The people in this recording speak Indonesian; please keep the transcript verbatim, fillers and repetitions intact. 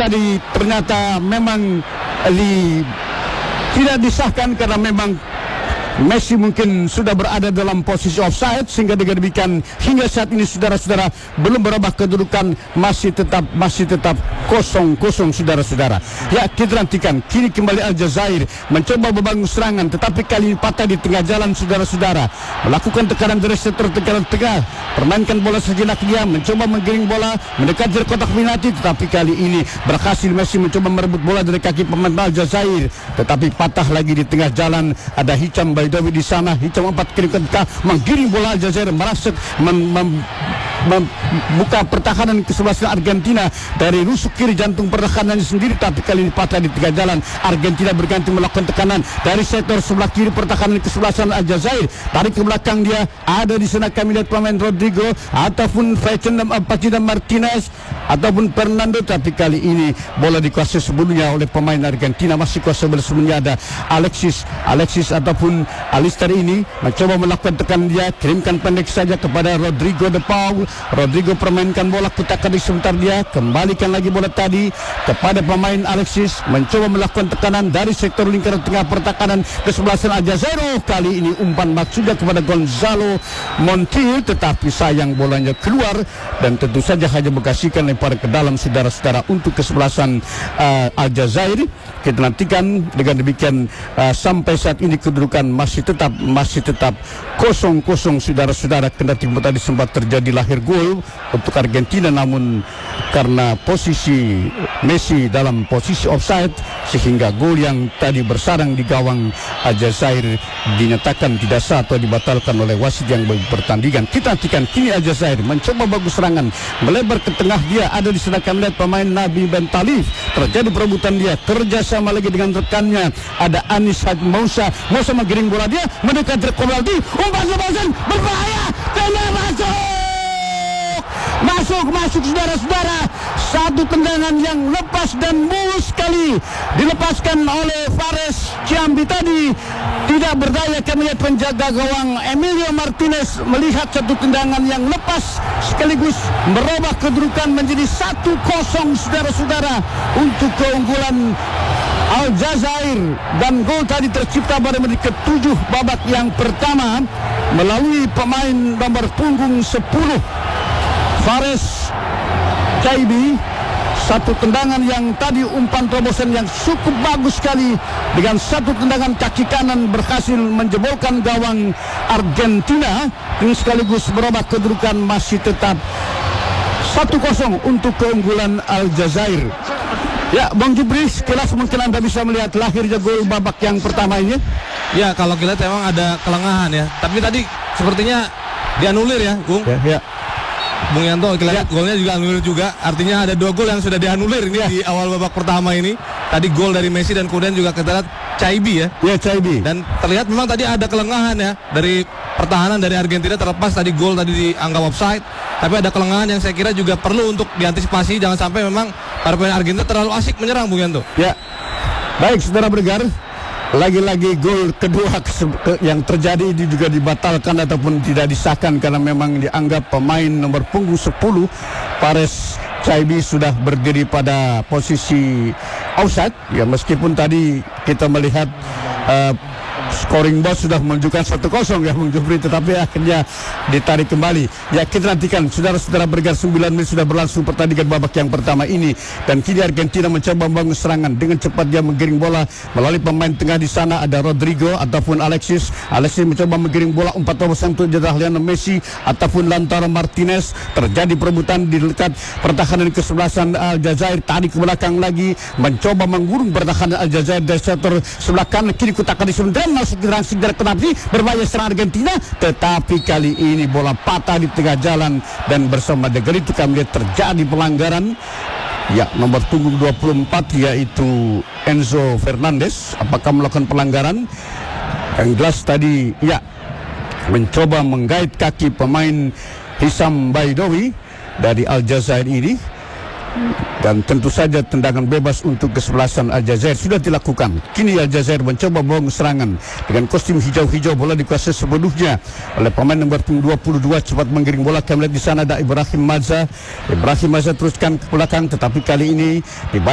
tadi ternyata memang li, tidak disahkan karena memang Messi mungkin sudah berada dalam posisi offside, sehingga dengan demikian hingga saat ini saudara-saudara belum berubah kedudukan, masih tetap masih tetap kosong kosong saudara-saudara. Ya, kita nantikan kini kembali Aljazair mencoba membangun serangan, tetapi kali ini patah di tengah jalan saudara-saudara. Melakukan tekanan dari sektor tekanan tengah, permainkan bola sejenak, dia mencoba menggiring bola mendekati kotak penalti, tetapi kali ini berhasil Messi mencoba merebut bola dari kaki pemain Aljazair, tetapi patah lagi di tengah jalan. Ada Hicham Baidowi di sana, Hicham empat kali ketika menggiring bola Aljazair merasuk mem, mem, membuka pertahanan kesebelasan Argentina dari rusuk kiri jantung pertahanannya sendiri, tapi kali ini patah di tengah jalan. Argentina berganti melakukan tekanan dari sektor sebelah kiri pertahanan kesebelasan Aljazair, tarik ke belakang, dia ada di sana kami lihat pemain Rodrigo ataupun Ferdinand Martinez ataupun Fernando, tapi kali ini bola dikuasai sebelumnya oleh pemain Argentina, masih kuasa bola sebelumnya ada Alexis Alexis ataupun Alistair ini mencoba melakukan tekanan, dia kirimkan pendek saja kepada Rodrigo de Paul. Rodrigo permainkan bola, kutak-katik sebentar, dia kembalikan lagi bola tadi kepada pemain Alexis, mencoba melakukan tekanan dari sektor lingkaran tengah pertahanan kesebelasan Aljazair. Kali ini umpan maksudnya kepada Gonzalo Montiel, tetapi sayang bolanya keluar dan tentu saja hanya mengkasihkan lempar ke dalam saudara-saudara untuk kesebelasan uh, Aljazair. Kita nantikan dengan demikian uh, sampai saat ini kedudukan masih tetap masih tetap kosong kosong saudara-saudara. Kendati tadi sempat terjadi lahir gol untuk Argentina, namun karena posisi Messi dalam posisi offside sehingga gol yang tadi bersarang di gawang Aljazair dinyatakan tidak sah atau dibatalkan oleh wasit yang bertandingan. Kita nantikan kini Aljazair mencoba bagus serangan melebar ke tengah, dia ada di sana kami lihat pemain Nabi Ben Talib, terjadi perebutan, dia kerjasama lagi dengan rekannya ada Anis Haji Moussa. Moussa menggiring bola, dia mendekati Kobaldi, umpan lepasan berbahaya, tendang masuk masuk masuk saudara-saudara, satu tendangan yang lepas dan mulus sekali dilepaskan oleh Fares Ciambi tadi. Tidak berdaya kami lihat penjaga gawang Emilio Martinez melihat satu tendangan yang lepas sekaligus merubah kedudukan menjadi satu kosong saudara-saudara untuk keunggulan Aljazair, dan gol tadi tercipta pada menit ketujuh babak yang pertama melalui pemain nomor punggung sepuluh Fares Ciambi. Satu tendangan yang tadi umpan terobosan yang cukup bagus sekali, dengan satu tendangan kaki kanan berhasil menjebolkan gawang Argentina, ini sekaligus merubah kedudukan masih tetap satu kosong untuk keunggulan Aljazair. Ya, Bang Jupri, sekilas mungkin Anda bisa melihat lahirnya gol babak yang pertama ini. Ya, kalau kita lihat memang ada kelengahan ya, tapi tadi sepertinya dianulir ya, Bung. Ya, ya. Bung Yanto, kita lihat ya. golnya juga anulir juga. Artinya ada dua gol yang sudah dianulir ini ya. Di awal babak pertama ini. Tadi gol dari Messi dan kemudian juga kita lihat Ciambi ya. Ya, Ciambi. Dan terlihat memang tadi ada kelengahan ya dari pertahanan dari Argentina, terlepas tadi gol tadi dianggap offside. Tapi ada kelengahan yang saya kira juga perlu untuk diantisipasi, jangan sampai memang para pemain Argentina terlalu asik menyerang, Bung Yanto. Ya. Baik, saudara pendengar. Lagi-lagi gol kedua yang terjadi ini juga dibatalkan ataupun tidak disahkan karena memang dianggap pemain nomor punggung sepuluh Fares Ciambi sudah berdiri pada posisi offside. Ya, meskipun tadi kita melihat uh, scoring box sudah menunjukkan satu kosong ya Bung Jupri, tetapi akhirnya ditarik kembali. Ya, kita nantikan saudara-saudara bergar sembilan menit sudah berlangsung pertandingan babak yang pertama ini, dan kini Argentina mencoba membangun serangan dengan cepat, dia menggiring bola melalui pemain tengah di sana ada Rodrigo ataupun Alexis. Alexis mencoba menggiring bola umpan terobosan untuk jatah Lionel Messi ataupun Lautaro Martinez. Terjadi perebutan di dekat pertahanan kesebelasan Aljazair, tarik ke belakang lagi mencoba mengurung pertahanan Aljazair dari sektor sebelah kanan kiri, kutakan di sebelah masuk gerang segera kenapa berbahaya serang Argentina, tetapi kali ini bola patah di tengah jalan dan bersama dengan itu kami lihat terjadi pelanggaran. Ya, nomor punggung dua puluh empat yaitu Enzo Fernandez. Apakah melakukan pelanggaran? Yang jelas tadi ya mencoba menggait kaki pemain Hicham Baidowi dari Aljazair ini, dan tentu saja tendangan bebas untuk kesebelasan Aljazair sudah dilakukan. Kini Aljazair mencoba membangun serangan dengan kostum hijau-hijau, bola dikuasai sepenuhnya oleh pemain nomor dua puluh dua, cepat menggiring bola. Kami lihat di sana ada Ibrahim Maza. Ibrahim Maza teruskan ke belakang, tetapi kali ini